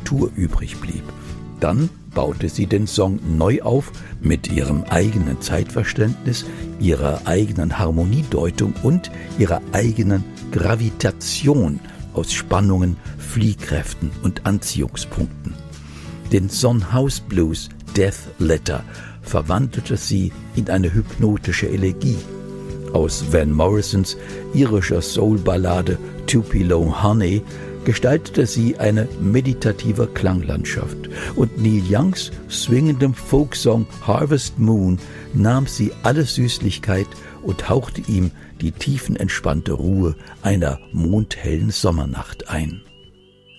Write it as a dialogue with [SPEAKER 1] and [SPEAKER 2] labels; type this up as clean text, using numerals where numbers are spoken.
[SPEAKER 1] Struktur übrig blieb. Dann baute sie den Song neu auf mit ihrem eigenen Zeitverständnis, ihrer eigenen Harmoniedeutung und ihrer eigenen Gravitation aus Spannungen, Fliehkräften und Anziehungspunkten. Den Son House Blues Death Letter verwandelte sie in eine hypnotische Elegie. Aus Van Morrisons irischer Soul-Ballade Tupelo Honey gestaltete sie eine meditative Klanglandschaft, und Neil Youngs swingendem Folksong Harvest Moon nahm sie alle Süßlichkeit und hauchte ihm die tiefenentspannte Ruhe einer mondhellen Sommernacht ein.